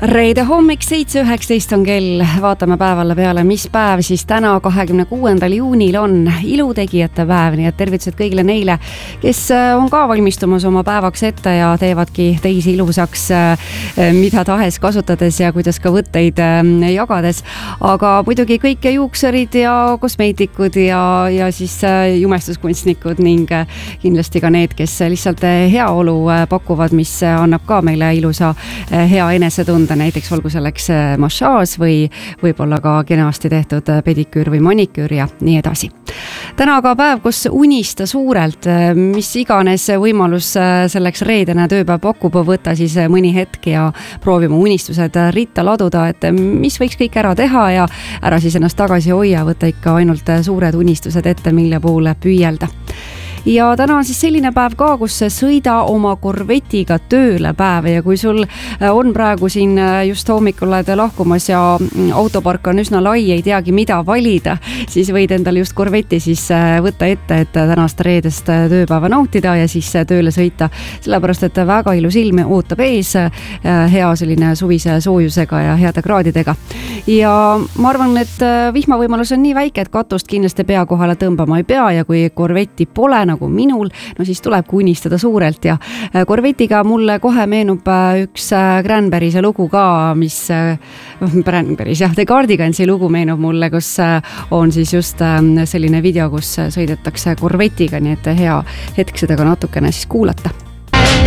Reede hommik 7.19 on kell, vaatame päevale peale, mis päev siis täna 26. juunil on ilutegijate päev, nii et tervitused kõigile neile, kes on ka valmistumas oma päevaks ette ja teevadki teisi ilusaks, mida tahes kasutades ja kuidas ka võtteid jagades. Aga muidugi kõik juukserid ja kosmeetikud ja siis jumestuskunstnikud ning kindlasti ka need, kes lihtsalt heaolu pakuvad, mis annab ka meile ilusa hea enesetund. Näiteks olgu selleks massaaž või võib-olla ka kenasti tehtud pediküür või maniküür ja nii edasi. Täna aga päev, kus unista suurelt, mis iganes võimalus selleks reedene tööpäev pakub, võtta siis mõni hetk ja proovima unistused ritta laduda, et mis võiks kõik ära teha ja ära siis ennast tagasi hoia, võtta ikka ainult suured unistused ette, mille poole püüelda. Ja täna on siis selline päev ka, kus sõida oma korvetiga tööle päev ja kui sul on praegu siin just hommikul oled lahkumas ja autopark on üsna lai, ei teagi mida valida, siis võid endale just korveti siis võtta ette, et tänast reedest tööpäeva nautida ja siis tööle sõita, sellepärast et väga ilus ilm ootab ees, hea selline suvise soojusega ja heade kraadidega. Ja ma arvan, et vihmavõimalus on nii väike, et katust kindlasti pea kohale tõmbama ei pea ja kui korveti pole nagu minul, no siis tulebki unistada suurelt ja korvetiga mulle kohe meenub üks Cranberries'e lugu ka, mis Cranberries, The Cardigansi lugu meenub mulle, kus on siis just selline video, kus sõidetakse korvetiga, nii et hea hetk seda ka natukene siis kuulata.